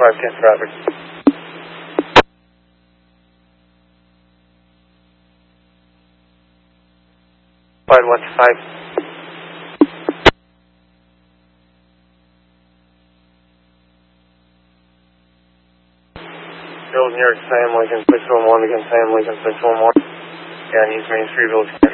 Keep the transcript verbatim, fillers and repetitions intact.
five ten traffic. five one five. Build New York Sam Lincoln six one one against Sam Lincoln six one one. Yeah, East Main Street Village.